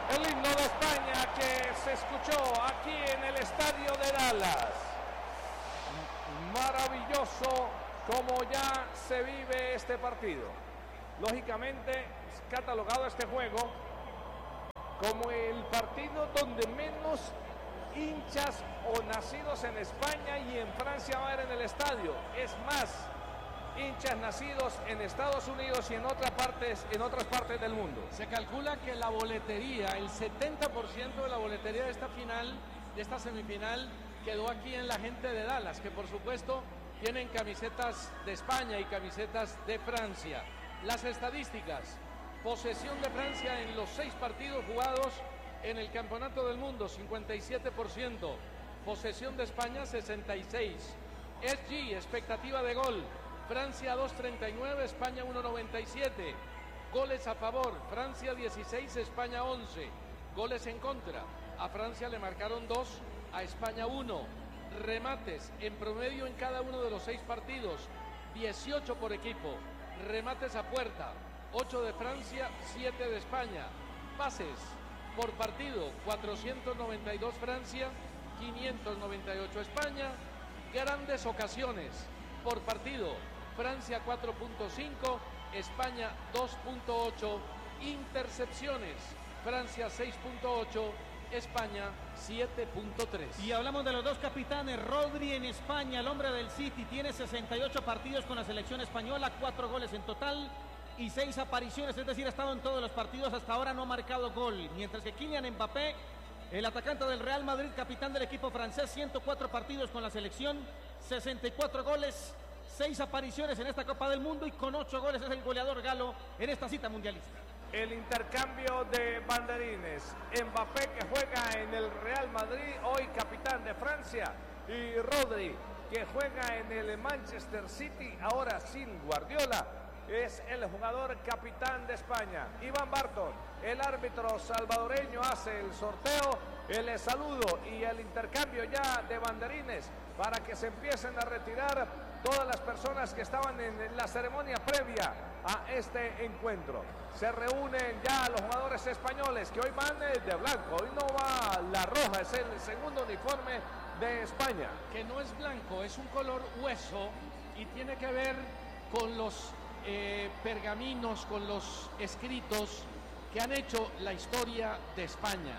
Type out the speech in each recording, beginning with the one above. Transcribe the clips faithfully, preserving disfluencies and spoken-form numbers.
El himno de España que se escuchó aquí en el estadio de Dallas. Maravilloso como ya se vive este partido. Lógicamente, catalogado este juego como el partido donde menos hinchas o nacidos en España y en Francia va a haber en el estadio. Es más, hinchas nacidos en Estados Unidos y en otras partes, en otras partes del mundo. Se calcula que la boletería, el setenta por ciento de la boletería de esta final, de esta semifinal, quedó aquí en la gente de Dallas, que por supuesto tienen camisetas de España y camisetas de Francia. Las estadísticas: posesión de Francia en los seis partidos jugados en el Campeonato del Mundo, cincuenta y siete por ciento. Posesión de España, sesenta y seis. S G, expectativa de gol: Francia dos treinta y nueve, España uno noventa y siete. Goles a favor: Francia dieciséis, España once. Goles en contra: a Francia le marcaron dos, a España uno. Remates en promedio en cada uno de los seis partidos, dieciocho por equipo. Remates a puerta: ocho de Francia, siete de España. Pases por partido: cuatrocientos noventa y dos Francia, quinientos noventa y ocho España. Grandes ocasiones por partido: Francia cuatro punto cinco, España dos punto ocho. Intercepciones: Francia seis punto ocho, España siete punto tres. Y hablamos de los dos capitanes. Rodri en España, el hombre del City, tiene sesenta y ocho partidos con la selección española, cuatro goles en total y seis apariciones, es decir, ha estado en todos los partidos, hasta ahora no ha marcado gol. Mientras que Kylian Mbappé, el atacante del Real Madrid, capitán del equipo francés, ciento cuatro partidos con la selección, sesenta y cuatro goles, seis apariciones en esta Copa del Mundo y con ocho goles es el goleador galo en esta cita mundialista. El intercambio de banderines: Mbappé, que juega en el Real Madrid, hoy capitán de Francia, y Rodri, que juega en el Manchester City, ahora sin Guardiola, es el jugador capitán de España. Iván Barton, el árbitro salvadoreño, hace el sorteo, el saludo y el intercambio ya de banderines para que se empiecen a retirar todas las personas que estaban en la ceremonia previa a este encuentro. Se reúnen ya los jugadores españoles, que hoy van de blanco, hoy no va la roja, es el segundo uniforme de España. Que no es blanco, es un color hueso y tiene que ver con los eh, pergaminos, con los escritos que han hecho la historia de España.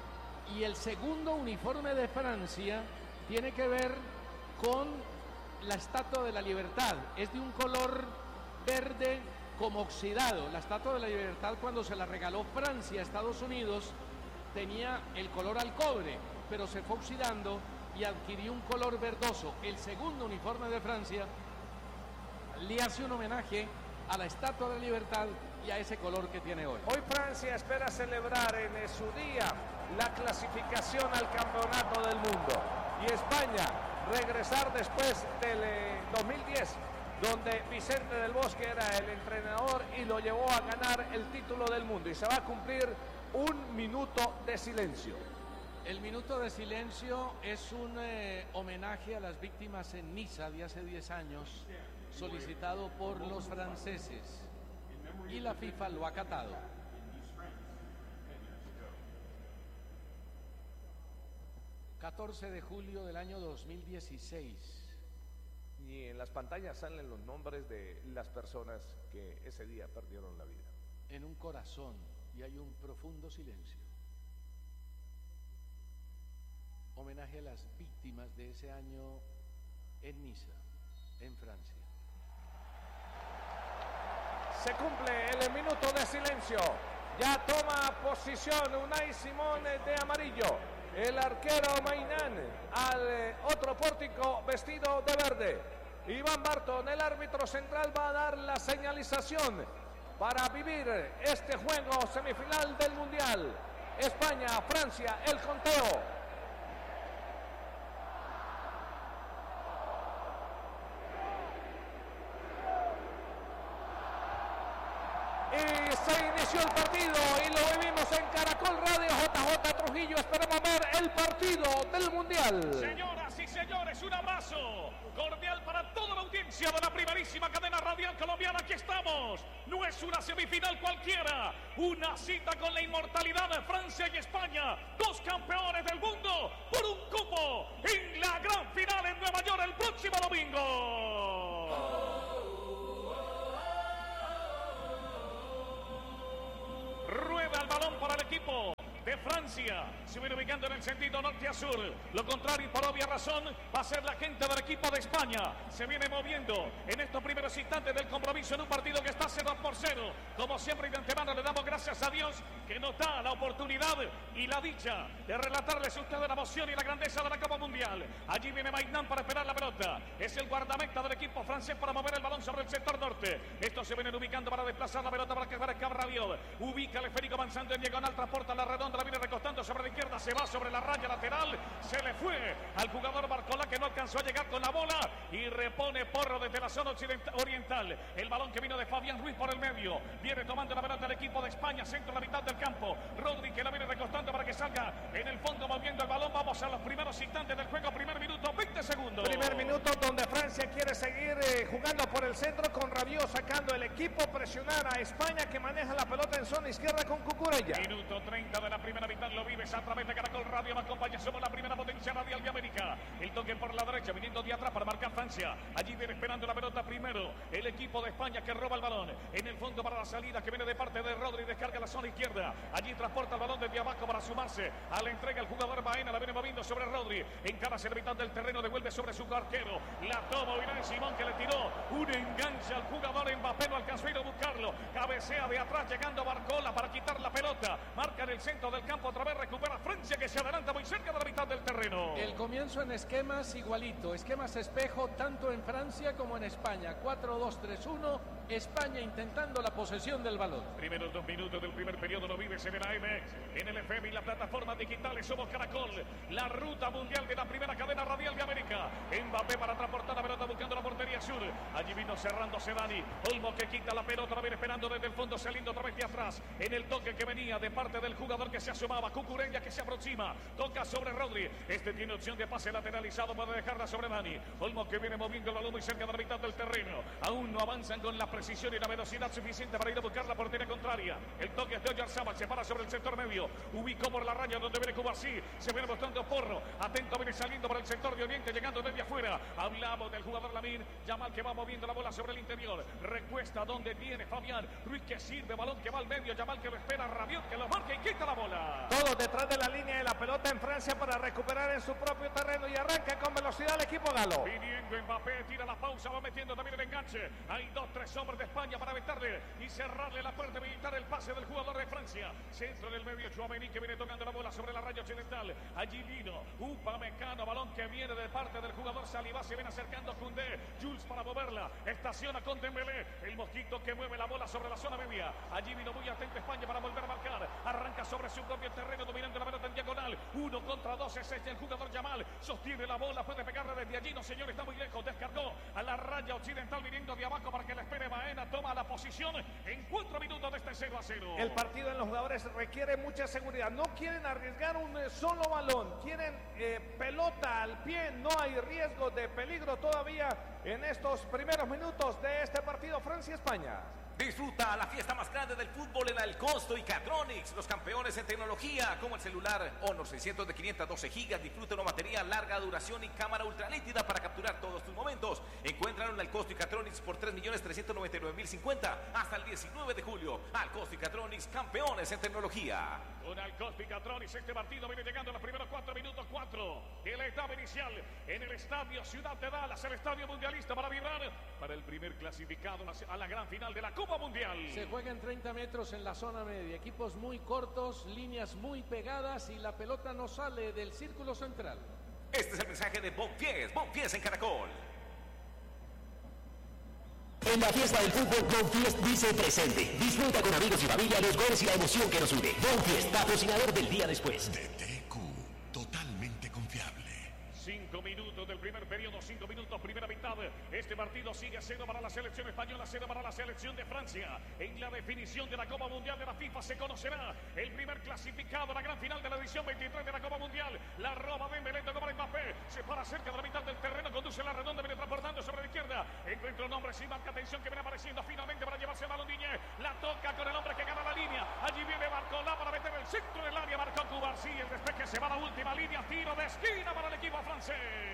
Y el segundo uniforme de Francia tiene que ver con la Estatua de la Libertad. Es de un color verde como oxidado. La Estatua de la Libertad, cuando se la regaló Francia a Estados Unidos, tenía el color al cobre, pero se fue oxidando y adquirió un color verdoso. El segundo uniforme de Francia le hace un homenaje a la Estatua de la Libertad y a ese color que tiene hoy. Hoy Francia espera celebrar en su día la clasificación al Campeonato del Mundo, y España regresar después del eh, dos mil diez, donde Vicente del Bosque era el entrenador y lo llevó a ganar el título del mundo, y se va a cumplir un minuto de silencio. El minuto de silencio es un eh, homenaje a las víctimas en Niza de hace diez años, solicitado por los franceses, y la FIFA lo ha acatado. catorce de julio del año dos mil dieciséis. Y en las pantallas salen los nombres de las personas que ese día perdieron la vida. En un corazón, y hay un profundo silencio. Homenaje a las víctimas de ese año en Niza, en Francia. Se cumple el minuto de silencio. Ya toma posición Unai Simón de amarillo. El arquero Mainán al otro pórtico vestido de verde. Iván Barton, el árbitro central, va a dar la señalización para vivir este juego semifinal del Mundial. España, Francia, el conteo. Y se inició el partido y lo vivimos en Caracol Radio. J J Trujillo, esperamos ver el el partido del Mundial. Señoras y señores, un abrazo cordial para toda la audiencia de la primerísima cadena radial colombiana. Aquí estamos. No es una semifinal cualquiera, una cita con la inmortalidad de Francia y España, dos campeones del mundo por un cupo en la gran final en Nueva York el próximo domingo. Rueda el balón para el equipo de Francia, se viene ubicando en el sentido norte a sur. Lo contrario, por obvia razón, va a ser la gente del equipo de España. Se viene moviendo en estos primeros instantes del compromiso en un partido que está cero por cero. Como siempre y de antemano le damos gracias a Dios que nos da la oportunidad y la dicha de relatarles a ustedes la emoción y la grandeza de la Copa Mundial. Allí viene Maignan para esperar la pelota. Es el guardameta del equipo francés para mover el balón sobre el sector norte. Estos se vienen ubicando para desplazar la pelota para que aparezca Rabiot. Ubica el esférico avanzando en diagonal, transporta la redonda, la viene recostando sobre la izquierda, se va sobre la raya lateral, se le fue al jugador Barcola que no alcanzó a llegar con la bola y repone Porro desde la zona occidental, oriental. El balón que vino de Fabián Ruiz por el medio, viene tomando la pelota el equipo de España, centro de la mitad del campo. Rodri que la viene recostando para que salga en el fondo moviendo el balón. Vamos a los primeros instantes del juego, primer minuto, veinte segundos. Primer minuto donde Francia quiere seguir eh, jugando por el centro con Rabiot sacando el equipo, presionar a España que maneja la pelota en zona izquierda con Cucurella. Minuto treinta de la primera mitad, lo vives a través de Caracol Radio, me acompaña, somos la primera potencia radial de América. El toque por la derecha, viniendo de atrás para marcar Francia. Allí viene esperando la pelota primero el equipo de España que roba el balón. En el fondo para la salida que viene de parte de Rodri, descarga la zona izquierda. Allí transporta el balón desde abajo para sumarse a la entrega el jugador Baena, la viene moviendo sobre Rodri. Encara hacia la mitad del terreno, devuelve sobre su arquero. La toma Irán Simón que le tiró un enganche al jugador Mbappé, no alcanzó a ir a buscarlo. Cabecea de atrás llegando Barcola para quitar la pelota. Marca en el centro del campo, otra vez recupera Francia que se adelanta muy cerca de la mitad del terreno. El comienzo en esquemas igualito, esquemas espejo tanto en Francia como en España. cuatro dos tres uno, España intentando la posesión del balón. Primeros dos minutos del primer periodo lo vives en el A M, en el F M y las plataformas digitales. Somos Caracol, la ruta mundial de la primera cadena radial de América. Mbappé para transportar la pelota buscando la portería sur. Allí vino cerrándose Dani. Olmo que quita la pelota, la viene esperando desde el fondo, saliendo otra vez de atrás. En el toque que venía de parte del jugador que se asomaba, Cucurella que se aproxima, toca sobre Rodri. Este tiene opción de pase lateralizado, puede dejarla sobre Dani. Olmo que viene moviendo el balón muy cerca de la mitad del terreno. Aún no avanzan con la precisión y la velocidad suficiente para ir a buscar la portería contraria. El toque es de Oyarzabal, se para sobre el sector medio, ubicó por la raya donde viene Cubarsí, se viene mostrando Porro, atento, viene saliendo por el sector de Oriente, llegando desde afuera. Hablamos del jugador Lamine Yamal que va moviendo la bola sobre el interior, recuesta donde viene Fabián Ruiz que sirve, balón que va al medio, Yamal que lo espera, Rabiot que lo marca y quita la bola. Todos detrás de la línea de la pelota en Francia para recuperar en su propio terreno y arranca con velocidad el equipo galo. Viniendo Mbappé, tira la pausa, va metiendo también el enganche. Hay dos, tres hombres de España para aventarle y cerrarle la puerta, militar el pase del jugador de Francia. Centro del medio, Chouameni que viene tocando la bola sobre la raya occidental. Allí vino Upamecano, balón que viene de parte del jugador Saliba, se viene acercando Koundé, Jules para moverla, estaciona con Dembélé, el mosquito que mueve la bola sobre la zona media. Allí vino muy atento España para volver a marcar, arranca sobre su propio terreno, dominando la pelota en diagonal, uno contra dos, es este el jugador Yamal, sostiene la bola, puede pegarle desde allí, no señor, está muy lejos, descargó a la raya occidental viniendo de abajo para que le espere Baena, toma la posición en cuatro minutos de este cero a cero. El partido en los jugadores requiere mucha seguridad, no quieren arriesgar un solo balón, quieren eh, pelota al pie, no hay riesgo de peligro todavía en estos primeros minutos de este partido Francia-España. Disfruta la fiesta más grande del fútbol en Alcosto y Catronics, los campeones en tecnología, como el celular Honor seiscientos de quinientos doce gigas. Disfruta una batería larga duración y cámara ultra nítida para capturar todos tus momentos. Encuéntralo en Alcosto y Catronics por tres millones trescientos noventa y nueve mil cincuenta hasta el diecinueve de julio. Alcosto y Catronics, campeones en tecnología. Con Alcosto y Catronics, este partido viene llegando en los primeros cuatro minutos, cuatro de la etapa inicial en el estadio Ciudad de Dallas, el estadio mundialista para vibrar para el primer clasificado a la gran final de la Copa Mundial. Se juega en treinta metros en la zona media, equipos muy cortos, líneas muy pegadas y la pelota no sale del círculo central. Este es el mensaje de Bonfies, Bonfies en Caracol. En la fiesta del fútbol, Bonfies dice presente. Disfruta con amigos y familia los goles y la emoción que nos une. Bonfies, patrocinador del día después. D T Q, totalmente confiable. Cinco minutos del primer primer periodo, cinco minutos, primera mitad. Este partido sigue cero para la selección española, cero para la selección de Francia. En la definición de la Copa Mundial de la FIFA se conocerá el primer clasificado a la gran final de la edición veintitrés de la Copa Mundial. La roba Dembélé, tocó para Mbappé, se para cerca de la mitad del terreno, conduce la redonda, viene transportando sobre la izquierda. Encuentra un hombre sin marca, atención, que viene apareciendo finalmente para llevarse a balón Diñé. La toca con el hombre que gana la línea. Allí viene Barcola para meter el centro del área. Marcó Cubarsí, el despeje se va a la última línea. Tiro de esquina para el equipo francés.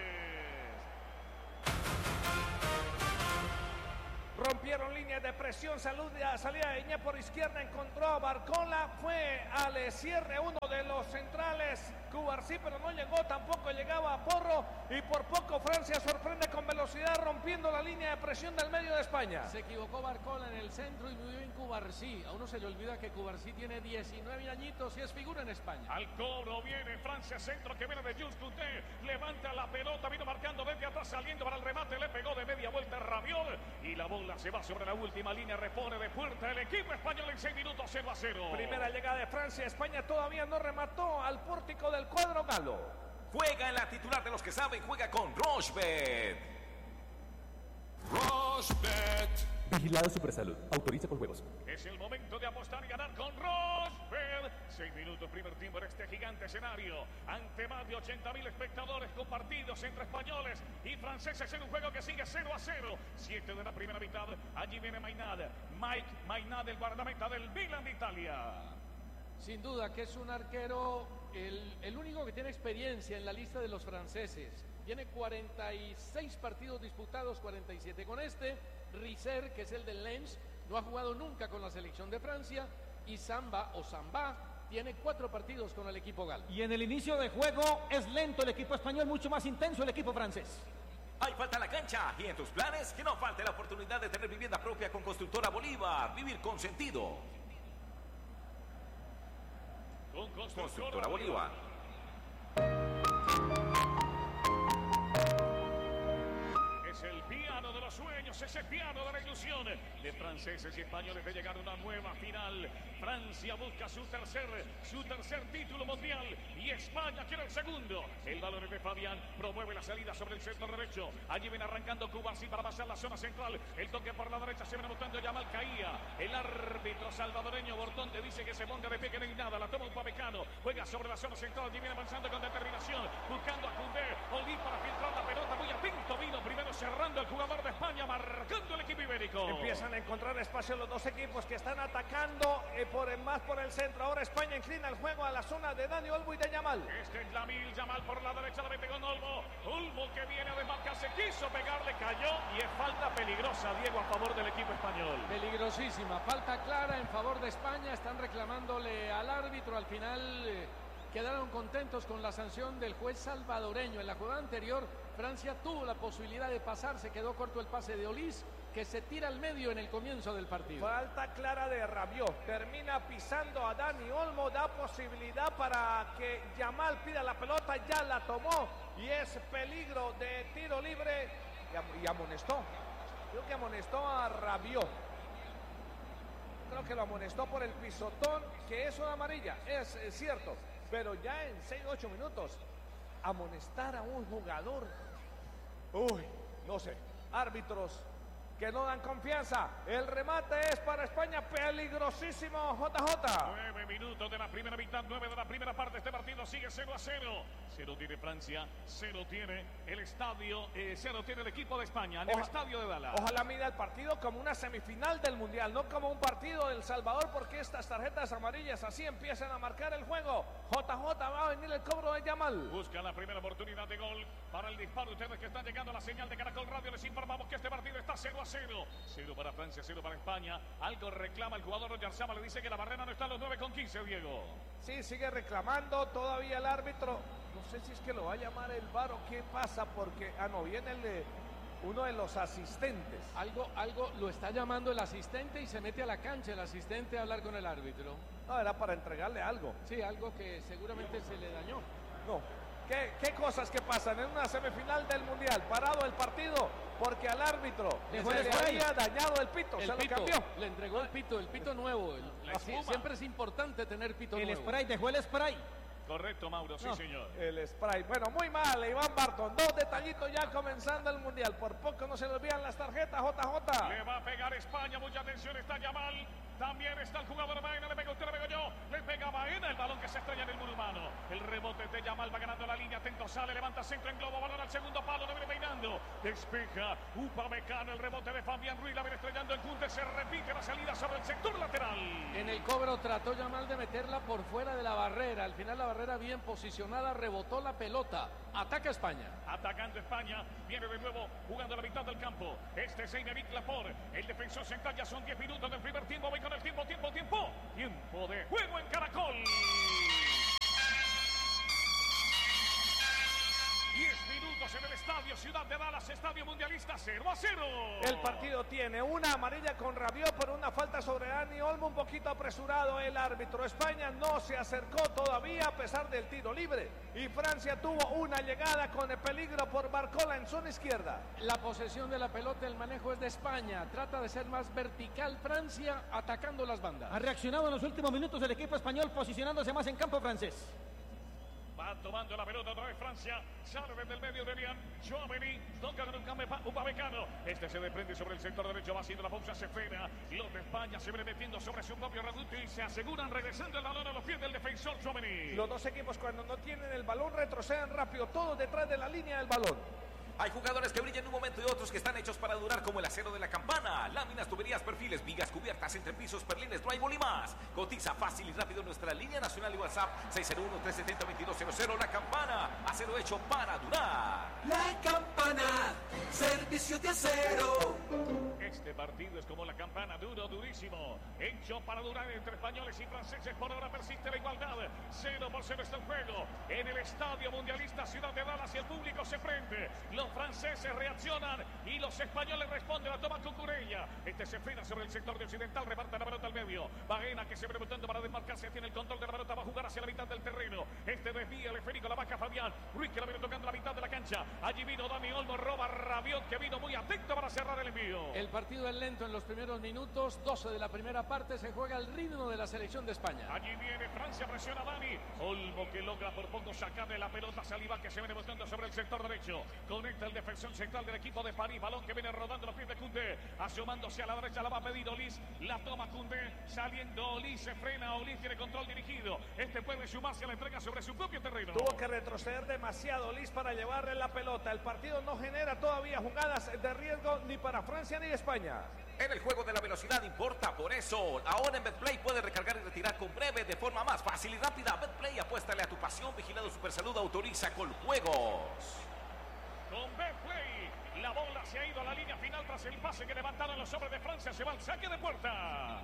Rompieron líneas de presión, salida, salida de Iñé por izquierda, encontró a Barcola, fue al cierre uno de los centrales, Cubarsí, pero no llegó, tampoco llegaba a Porro, y por poco Francia sorprende con velocidad, rompiendo la línea de presión del medio de España. Se equivocó Barcola en el centro y muy bien Cubarsí. A uno se le olvida que Cubarsí tiene diecinueve añitos y es figura en España. Al cobro viene Francia, centro que viene de Jules Koundé, levanta la pelota, vino marcando desde atrás, saliendo para el remate, le pegó de media vuelta Rabiot, y la bola se va sobre la última línea, repone de puerta el equipo español en seis minutos, cero a cero. Primera llegada de Francia, España todavía no remató al pórtico del cuadro galo. Juega en la titular de los que saben, juega con Rochebet. Rochebet. Vigilado Supersalud. Autoriza con juegos. Es el momento de apostar y ganar con Rochebet. Seis minutos, primer tiempo en este gigante escenario. Ante más de ochenta mil espectadores compartidos entre españoles y franceses en un juego que sigue cero a cero. siete de la primera mitad. Allí viene Maynard. Mike Maynard, el guardameta del Milan de Italia. Sin duda que es un arquero, el, el único que tiene experiencia en la lista de los franceses. Tiene cuarenta y seis partidos disputados, cuarenta y siete con este. Risser, que es el del Lens, no ha jugado nunca con la selección de Francia. Y Samba o Samba tiene cuatro partidos con el equipo galo. Y en el inicio de juego es lento el equipo español, mucho más intenso el equipo francés. Hay falta en la cancha y en tus planes que no falte la oportunidad de tener vivienda propia con Constructora Bolívar. Vivir con sentido. Con Constructora, Constructora Bolívar. Es el piano de los sueños, es el piano de la ilusión de franceses y españoles de llegar a una nueva final. Francia busca su tercer, su tercer título mundial y España quiere el segundo. El balón es de Fabián, promueve la salida sobre el centro derecho. Allí viene arrancando Cubarsí para pasar la zona central. El toque por la derecha se viene mostrando Yamal Caía. El árbitro salvadoreño Bortón te dice que se ponga de pie, que no hay nada. La toma un pavecano, juega sobre la zona central. Allí viene avanzando con determinación, buscando a Koundé. Olí para filtrar la pelota, muy atento vino primero cerrando el jugador de España, marcando el equipo ibérico. Empiezan a encontrar espacio los dos equipos que están atacando eh, por el, más por el centro. Ahora España inclina el juego a la zona de Dani Olmo y de Yamal. Este es Lamil, Yamal por la derecha, la mete con Olmo. Olmo que viene a desmarcarse, quiso pegarle, cayó y es falta peligrosa, Diego, a favor del equipo español. Peligrosísima, falta clara en favor de España. Están reclamándole al árbitro. Al final eh, quedaron contentos con la sanción del juez salvadoreño. En la jugada anterior Francia tuvo la posibilidad de pasar, se quedó corto el pase de Olís, que se tira al medio en el comienzo del partido. Falta clara de Rabiot, termina pisando a Dani Olmo, da posibilidad para que Yamal pida la pelota, ya la tomó y es peligro de tiro libre y, y amonestó. Creo que amonestó a Rabiot. Creo que lo amonestó por el pisotón, que es una amarilla, es, es cierto, pero ya en seis ocho minutos amonestar a un jugador, uy, no sé, árbitros que no dan confianza. El remate es para España, peligrosísimo. J J. Nueve minutos de la primera mitad, nueve de la primera parte. Este partido sigue cero a cero. Cero tiene Francia, cero tiene el estadio, eh, cero tiene el equipo de España en Oja, el estadio de Dallas. Ojalá mida el partido como una semifinal del Mundial, no como un partido del Salvador, porque estas tarjetas amarillas así empiezan a marcar el juego. J J, va a venir el cobro de Yamal. Busca la primera oportunidad de gol para el disparo. Ustedes que están llegando a la señal de Caracol Radio, les informamos que este partido está cero a cero. Cero para Francia, cero para España. Algo reclama el jugador Roger Samba, le dice que la barrera no está a los nueve con quince, Diego. Sí, sigue reclamando todavía el árbitro. No sé si es que lo va a llamar el V A R o qué pasa, porque ah, no, viene el de uno de los asistentes. Algo, algo lo está llamando el asistente y se mete a la cancha el asistente a hablar con el árbitro. No, era para entregarle algo. Sí, algo que seguramente se le dañó. No. ¿Qué, qué cosas que pasan en una semifinal del Mundial? Parado el partido porque al árbitro se le había dañado el pito, el se pito, lo cambió. Le entregó el pito, el pito nuevo. El, La siempre es importante tener pito el nuevo. El spray, dejó el spray. Correcto, Mauro, sí, no, señor. El spray. Bueno, muy mal, Iván Barton. Dos detallitos ya comenzando el Mundial. Por poco no se le olvidan las tarjetas, J J. Le va a pegar España, mucha atención, está Yamal. También está el jugador Baena, le pega usted, le pego yo. Le pega Baena, el balón que se estrella en el muro humano. El rebote de Yamal va ganando la línea, atento sale, levanta centro en globo, balón al segundo palo, lo viene peinando. Despeja, Upamecano, el rebote de Fabián Ruiz, la viene estrellando en Kunde, se repite la salida sobre el sector lateral. En el cobro trató Yamal de meterla por fuera de la barrera. Al final la barrera bien posicionada, rebotó la pelota. Ataca España. Atacando España, viene de nuevo jugando la mitad del campo. Este es Aymeric Laporte, el defensor central, ya son diez minutos del primer tiempo. Voy con el tiempo, tiempo, tiempo. Tiempo de juego en Caracol. diez minutos en el estadio Ciudad de Dallas, estadio mundialista, cero a cero. El partido tiene una amarilla con Rabiot por una falta sobre Dani Olmo, un poquito apresurado el árbitro. España no se acercó todavía a pesar del tiro libre. Y Francia tuvo una llegada con el peligro por Barcola en zona izquierda. La posesión de la pelota, el manejo es de España. Trata de ser más vertical Francia, atacando las bandas. Ha reaccionado en los últimos minutos el equipo español, posicionándose más en campo francés. Va tomando la pelota otra vez Francia. Sale desde el medio de Lian. Tchouaméni. Toca con un Upamecano. Este se desprende sobre el sector derecho. Va haciendo la pausa. Se frena. Los de España se vienen metiendo sobre su propio reducto y se aseguran regresando el balón a los pies del defensor Tchouaméni. Los dos equipos cuando no tienen el balón retroceden rápido. Todos detrás de la línea del balón. Hay jugadores que brillan en un momento y otros que están hechos para durar, como el acero de la campana. Láminas, tuberías, perfiles, vigas, cubiertas, entrepisos, perlines, drywall y más. Cotiza fácil y rápido en nuestra línea nacional y WhatsApp seis cero uno, tres siete cero, dos dos cero cero. La Campana, acero hecho para durar. La Campana, servicio de acero. Este partido es como la campana, duro, durísimo. Hecho para durar entre españoles y franceses. Por ahora persiste la igualdad. Cero por cero está el juego. En el estadio mundialista Ciudad de Dallas y el público se prende. Los franceses reaccionan y los españoles responden. La toma Cucurella. Este se frena sobre el sector de occidental. Reparte la pelota al medio. Baena que se viene botando para desmarcarse. Tiene el control de la pelota. Va a jugar hacia la mitad del terreno. Este desvía el esférico. La baja Fabián Ruiz, que la viene tocando la mitad de la cancha. Allí vino Dani Olmo. Roba Rabiot, que vino muy atento para cerrar el envío. El partido es lento en los primeros minutos. doce de la primera parte. Se juega el ritmo de la selección de España. Allí viene Francia. Presiona a Dani Olmo, que logra por poco sacarle la pelota. Saliba, que se viene botando sobre el sector derecho. Conecta el defensor central del equipo de París. Balón que viene rodando los pies de Koundé. Asomándose a la derecha. La va a pedir Olís. La toma Koundé. Saliendo Olís. Se frena. Olís tiene control dirigido. Este puede sumarse a la entrega sobre su propio terreno. Tuvo que retroceder demasiado Olís para llevarle la pelota. El partido no genera todavía jugadas de riesgo ni para Francia ni España. En el juego de la velocidad importa, por eso ahora en BetPlay puedes recargar y retirar con breve, de forma más fácil y rápida. BetPlay, apuéstale a tu pasión. Vigilado Supersalud, autoriza con juegos. Con BetPlay, la bola se ha ido a la línea final tras el pase que levantaron los hombres de Francia. Se va al saque de puerta.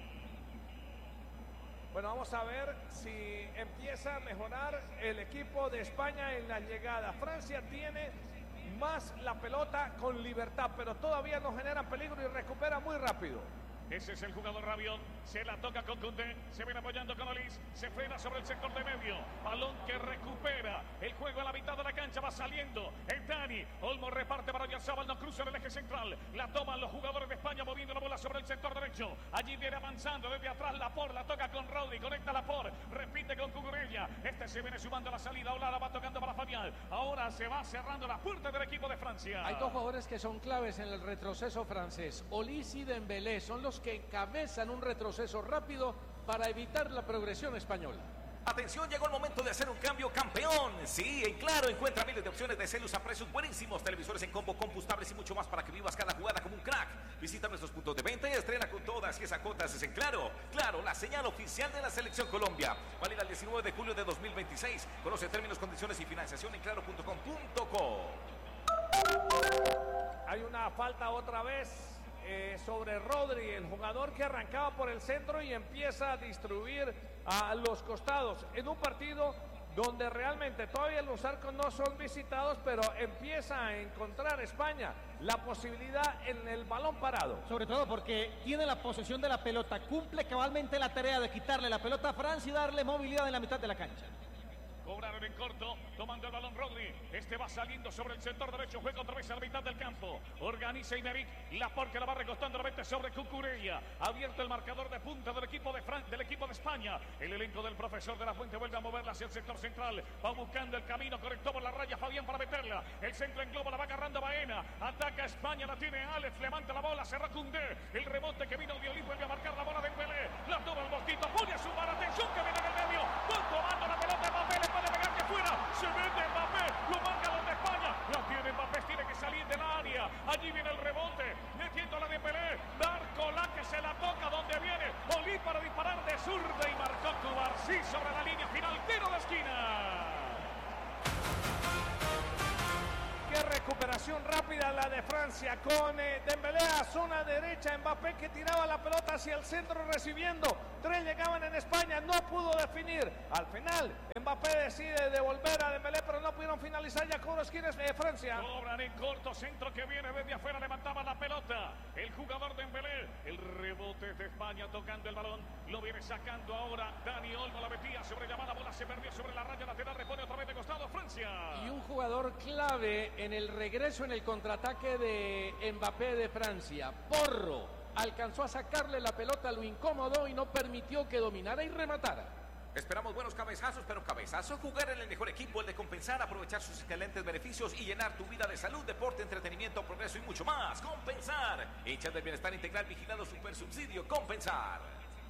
Bueno, vamos a ver si empieza a mejorar el equipo de España en la llegada. Francia tiene más la pelota con libertad, pero todavía no generan peligro y recupera muy rápido. Ese es el jugador Rabiot. Se la toca con Koundé. Se viene apoyando con Olís. Se frena sobre el sector de medio. Balón que recupera. El juego a la mitad de la cancha va saliendo. Es Dani. Olmo reparte para Oyarzabal. No cruza en el eje central. La toman los jugadores de España moviendo la bola sobre el sector derecho. Allí viene avanzando desde atrás Laporte. La toca con Rodri. Conecta Laporte. Repite con Cucurella. Este se viene sumando a la salida. Ola la va tocando para Fabián. Ahora se va cerrando la puerta del equipo de Francia. Hay dos jugadores que son claves en el retroceso francés. Olís y Dembélé son los que encabezan un retroceso rápido para evitar la progresión española. Atención, llegó el momento de hacer un cambio, campeón. Sí, en Claro encuentra miles de opciones de celos a precios buenísimos, televisores en combo, combustibles y mucho más para que vivas cada jugada como un crack. Visita nuestros puntos de venta y estrena con todas y esas cuotas es en Claro. Claro, la señal oficial de la Selección Colombia. Válida el diecinueve de julio de dos mil veintiséis. Conoce términos, condiciones y financiación en claro punto com punto co. Hay una falta otra vez. Eh, sobre Rodri, el jugador que arrancaba por el centro y empieza a distribuir a los costados en un partido donde realmente todavía los arcos no son visitados, pero empieza a encontrar España la posibilidad en el balón parado. Sobre todo porque tiene la posesión de la pelota, cumple cabalmente la tarea de quitarle la pelota a Francia y darle movilidad en la mitad de la cancha. Cobraron en corto, tomando el balón Rodri. Este va saliendo sobre el sector derecho, juega otra vez a la mitad del campo. Organiza Imeric, Laporte que la va recostando la vez sobre Cucurella. Abierto el marcador de punta del equipo de Fran del equipo de España. El elenco del profesor de la Fuente vuelve a moverla hacia el sector central. Va buscando el camino correcto por la raya Fabián para meterla. El centro en globo la va agarrando Baena. Ataca España, la tiene Alex, levanta la bola, se Koundé. El rebote que vino de Olí vuelve a marcar la bola de Dembélé. La toma el Mosquito, pone a sumar, atención que viene en el medio. Va tomando la pelota Mbappé, le puede pegar que fuera. Se mete Mbappé, lo marca los de España. La tiene Mbappé, tiene que salir del área. Allí viene el rebote, metiendo la de Dembélé. Barcola que se la toca donde viene. Olí para disparar de zurda y marcó Cubarsí sobre la línea final, tiro de esquina. Qué recuperación rápida la de Francia con eh, Dembélé a zona derecha, Mbappé que tiraba la pelota hacia el centro recibiendo, tres llegaban en España, no pudo definir, al final Mbappé decide devolver a Dembélé pero no pudieron finalizar, ya cobra esquinas de Francia. Cobran en corto, centro que viene desde afuera, levantaba la pelota, el jugador Dembélé, el rebote de España tocando el balón, lo viene sacando ahora Dani Olmo, la metía sobre llamada, bola se perdió sobre la raya lateral, repone otra vez de costado Francia. Y un jugador clave en el regreso en el contraataque de Mbappé de Francia, Porro, alcanzó a sacarle la pelota, lo incomodó y no permitió que dominara y rematara. Esperamos buenos cabezazos, pero cabezazo, jugar en el mejor equipo, el de compensar, aprovechar sus excelentes beneficios y llenar tu vida de salud, deporte, entretenimiento, progreso y mucho más. Compensar, hinchas del bienestar integral, vigilado super subsidio, Compensar.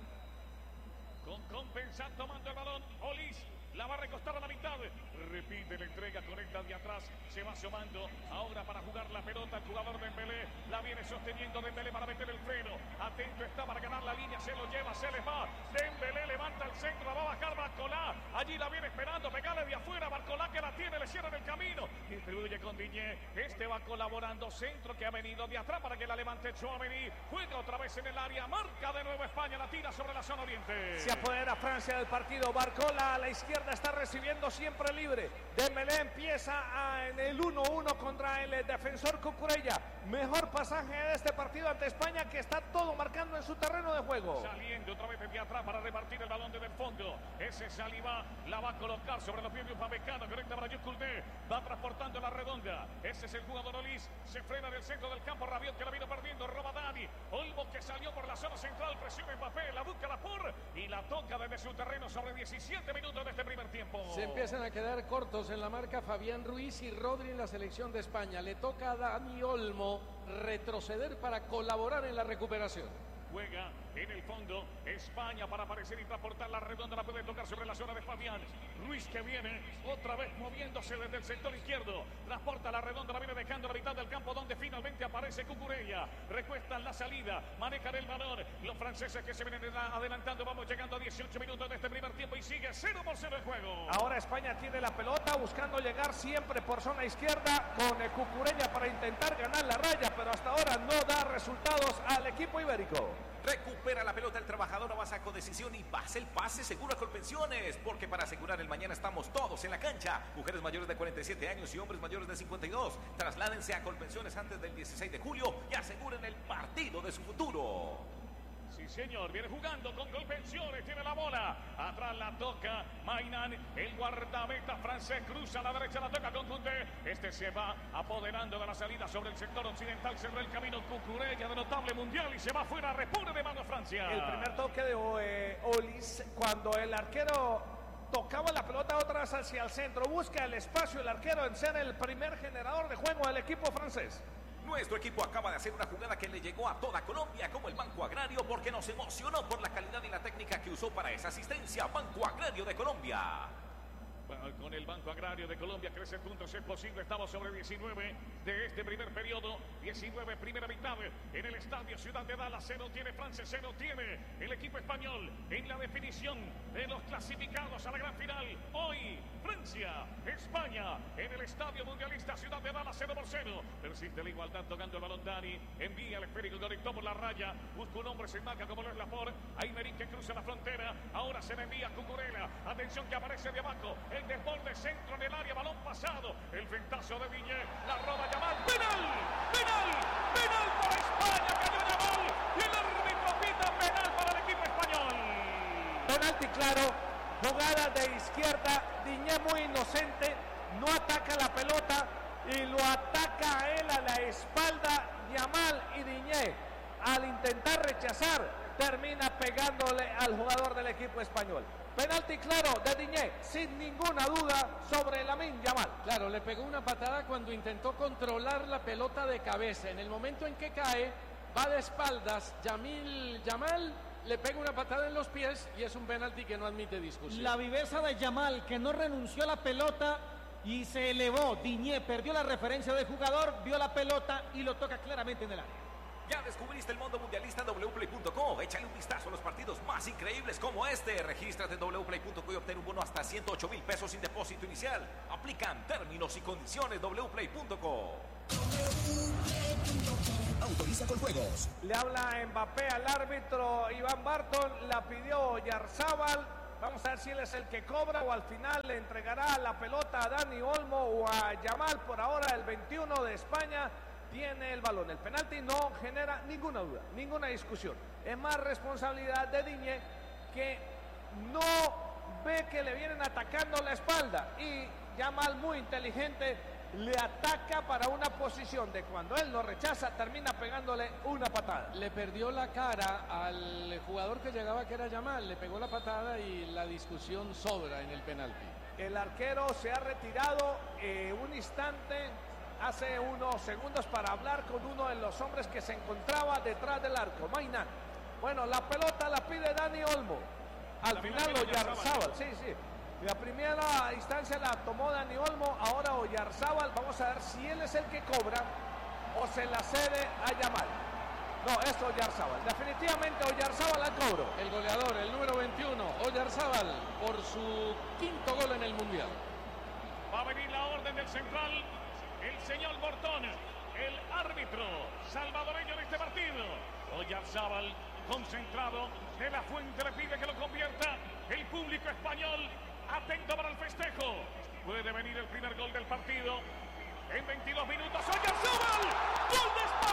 Con Compensar tomando el balón, Olis. La va a recostar a la mitad. Repite la entrega, conecta de atrás. Se va asomando. Ahora para jugar la pelota el jugador Dembélé. La viene sosteniendo Dembélé para meter el freno. Atento está para ganar la línea. Se lo lleva, se les va. Dembélé levanta el centro. La va a bajar Barcola. Allí la viene esperando. Pegarle de afuera. Barcola que la tiene. Le cierra el camino. Distribuye con Diñé. Este va colaborando. Centro que ha venido de atrás para que la levante Tchouaméni. Juega otra vez en el área. Marca de nuevo España. La tira sobre la zona oriente. Se apodera Francia del partido. Barcola a la izquierda está recibiendo siempre libre. Dembélé empieza a, en el uno uno contra el defensor Cucurella. Mejor pasaje de este partido ante España que está todo marcando en su terreno de juego. Saliendo otra vez desde atrás para repartir el balón desde el fondo. Ese Saliba la va a colocar sobre los pies de Upamecano. Correcta para Jules Koundé. Va transportando la redonda. Ese es el jugador Olis. Se frena del centro del campo. Rabiot que la vino perdiendo. Roba Dani. Olmo que salió por la zona central. Presiona Mbappé. La busca la por y la toca desde su terreno sobre diecisiete minutos de este primer tiempo. Se empiezan a quedar cortos en la marca Fabián Ruiz y Rodri en la selección de España. Le toca a Dani Olmo retroceder para colaborar en la recuperación. Juega en el fondo España para aparecer y transportar la redonda, la puede tocar sobre la zona de Fabián Ruiz que viene otra vez moviéndose desde el sector izquierdo, transporta la redonda, la viene dejando a la mitad del campo donde finalmente aparece Cucurella, recuestan la salida, manejan el balón los franceses que se vienen adelantando, vamos llegando a dieciocho minutos de este primer tiempo y sigue cero por cero el juego. Ahora España tiene la pelota buscando llegar siempre por zona izquierda con el Cucurella para intentar ganar la raya, pero hasta ahora no da resultados al equipo ibérico. Recupera la pelota el trabajador, avanza con decisión y pasa el pase seguro a Colpensiones, porque para asegurar el mañana estamos todos en la cancha. Mujeres mayores de cuarenta y siete años y hombres mayores de cincuenta y dos. Trasládense a Colpensiones antes del dieciséis de julio y aseguren el partido de su futuro. Sí, señor, viene jugando con Colpensiones, tiene la bola, atrás la toca Mainan, el guardameta francés cruza a la derecha, la toca con Koundé, este se va apoderando de la salida sobre el sector occidental, cerró el camino Cucurella de notable mundial y se va afuera, repone de mano Francia. El primer toque de eh, Olis, cuando el arquero tocaba la pelota otra vez hacia el centro, busca el espacio el arquero en ser el primer generador de juego del equipo francés. Nuestro equipo acaba de hacer una jugada que le llegó a toda Colombia como el Banco Agrario porque nos emocionó por la calidad y la técnica que usó para esa asistencia. Banco Agrario de Colombia. Bueno, con el Banco Agrario de Colombia crece puntos, es posible, estamos sobre diecinueve de este primer periodo, diecinueve primera mitad en el estadio Ciudad de Dallas, se no tiene Francia, se no tiene el equipo español en la definición de los clasificados a la gran final, hoy Francia, España, en el estadio mundialista Ciudad de Dallas, cero por cero, persiste la igualdad tocando el balón Dani, envía el esférico, conectó por la raya, busca un hombre, se marca como lo es Laporte, Aymeric que cruza la frontera, ahora se le envía Cucurella, atención que aparece de abajo, el desborde centro en el área, balón pasado, el ventazo de Diñé, la roba Yamal, penal, penal, penal para España, cayó Yamal y el árbitro pita penal para el equipo español. Penalti claro, jugada de izquierda, Diñé muy inocente, no ataca la pelota y lo ataca a él a la espalda Yamal, y Diñé al intentar rechazar termina pegándole al jugador del equipo español. Penalti claro de Diñé, sin ninguna duda, sobre Lamine Yamal. Claro, le pegó una patada cuando intentó controlar la pelota de cabeza. En el momento en que cae, va de espaldas, Yamil Yamal le pega una patada en los pies y es un penalti que no admite discusión. La viveza de Yamal, que no renunció a la pelota y se elevó. Diñé perdió la referencia del jugador, vio la pelota y lo toca claramente en el área. ¿Ya descubriste el mundo mundialista en doble u play punto co? Échale un vistazo a los partidos más increíbles como este. Regístrate en doble u play punto co y obtén un bono hasta ciento ocho mil pesos sin depósito inicial. Aplican términos y condiciones. doble u play punto co. Autoriza con juegos. Le habla Mbappé al árbitro Iván Barton, la pidió Yarzábal. Vamos a ver si él es el que cobra o al final le entregará la pelota a Dani Olmo o a Yamal. Por ahora el veintiuno de España tiene el balón. El penalti no genera ninguna duda, ninguna discusión. Es más responsabilidad de Diñé, que no ve que le vienen atacando la espalda, y Yamal, muy inteligente, le ataca para una posición de cuando él lo rechaza, termina pegándole una patada. Le perdió la cara al jugador que llegaba, que era Yamal, le pegó la patada y la discusión sobra en el penalti. El arquero se ha retirado eh, un instante, hace unos segundos, para hablar con uno de los hombres que se encontraba detrás del arco, Mainán. Bueno, la pelota la pide Dani Olmo. Al La final Oyarzábal, sí, sí. La primera instancia la tomó Dani Olmo, ahora Oyarzábal. Vamos a ver si él es el que cobra o se la cede a Yamal. No, es Oyarzábal. Definitivamente Oyarzábal al cobro. El goleador, el número veintiuno, Oyarzábal, por su quinto gol en el Mundial. Va a venir la orden del central, el señor Bortón, el árbitro salvadoreño de este partido. Oyarzábal, concentrado, de la Fuente le pide que lo convierta. El público español atento para el festejo. Puede venir el primer gol del partido en veintidós minutos. Oyarzábal, gol de España.